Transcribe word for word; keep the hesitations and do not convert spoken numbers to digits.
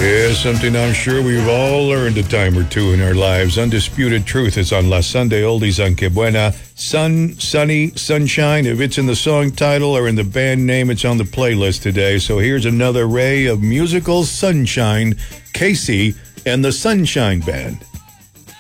Yeah, something I'm sure we've all learned a time or two in our lives. Undisputed Truth is on La Sunday Oldies on Que Buena. Sun, Sunny, Sunshine. If it's in the song title or in the band name, it's on the playlist today. So here's another ray of musical sunshine. Casey and the Sunshine Band.